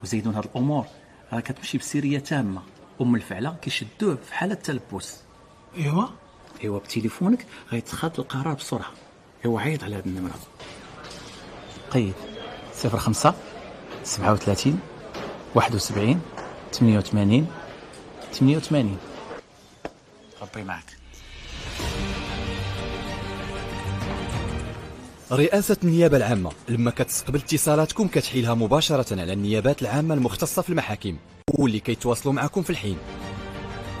وزيدون هاد الامور راه كتمشي بسريه تامه. الفعله كيشدوه في حاله تلبس. ايوا بتليفونك غيتخاذ القرار بسرعه. ايوا عيط على هاد النمره. قيد 05 37 71 88 88. ربي معك. رئاسة النيابة العامة لما كتستقبل اتصالاتكم كتحيلها مباشرة على النيابات العامة المختصة في المحاكم واللي كيتواصلوا معكم في الحين.